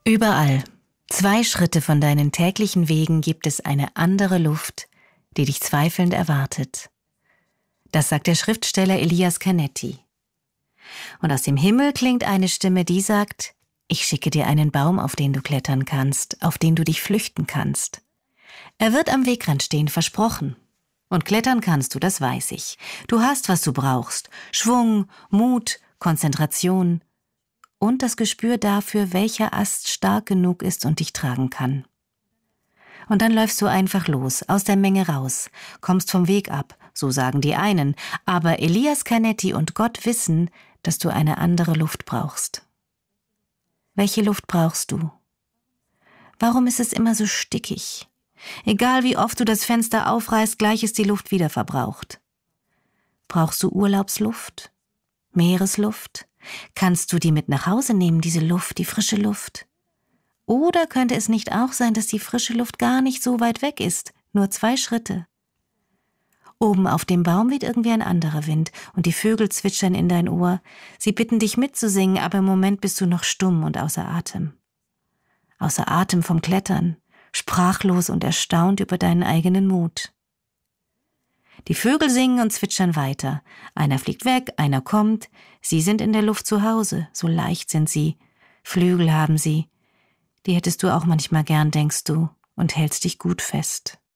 Überall, 2 Schritte von deinen täglichen Wegen gibt es eine andere Luft, die dich zweifelnd erwartet. Das sagt der Schriftsteller Elias Canetti. Und aus dem Himmel klingt eine Stimme, die sagt: Ich schicke dir einen Baum, auf den du klettern kannst, auf den du dich flüchten kannst. Er wird am Wegrand stehen, versprochen. Und klettern kannst du, das weiß ich. Du hast, was du brauchst: Schwung, Mut, Konzentration und das Gespür dafür, welcher Ast stark genug ist und dich tragen kann. Und dann läufst du einfach los, aus der Menge raus, kommst vom Weg ab, so sagen die einen, aber Elias Canetti und Gott wissen, dass du eine andere Luft brauchst. Welche Luft brauchst du? Warum ist es immer so stickig? Egal wie oft du das Fenster aufreißt, gleich ist die Luft wieder verbraucht. Brauchst du Urlaubsluft? Meeresluft? Kannst du die mit nach Hause nehmen, diese Luft, die frische Luft? Oder könnte es nicht auch sein, dass die frische Luft gar nicht so weit weg ist, nur 2 Schritte? Oben auf dem Baum weht irgendwie ein anderer Wind und die Vögel zwitschern in dein Ohr. Sie bitten dich mitzusingen, aber im Moment bist du noch stumm und außer Atem. Außer Atem vom Klettern, sprachlos und erstaunt über deinen eigenen Mut. Die Vögel singen und zwitschern weiter. Einer fliegt weg, einer kommt. Sie sind in der Luft zu Hause, so leicht sind sie. Flügel haben sie. Die hättest du auch manchmal gern, denkst du, und hältst dich gut fest.